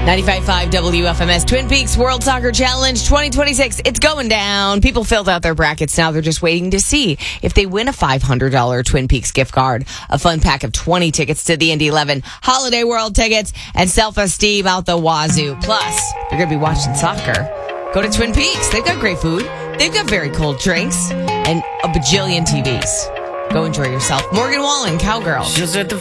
95.5 WFMS Twin Peaks World Soccer Challenge 2026. It's going down. People filled out their brackets now. They're just waiting to see if they win a $500 Twin Peaks gift card, a fun pack of 20 tickets to the Indy 11, Holiday World tickets, and self-esteem out the wazoo. Plus, you're going to be watching soccer. Go to Twin Peaks. They've got great food. They've got very cold drinks and a bajillion TVs. Go enjoy yourself. Morgan Wallen, Cowgirl. She's at the